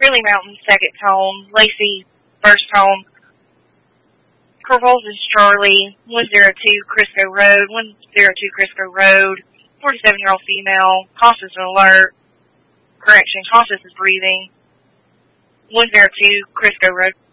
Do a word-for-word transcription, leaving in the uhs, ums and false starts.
Grilly Mountain, second home. Lacey, first home. Corvallis is Charlie, one oh two Crisco Road, one oh two Crisco Road, forty-seven-year-old female, hospice alert, correction, hospice is breathing, one oh two Crisco Road.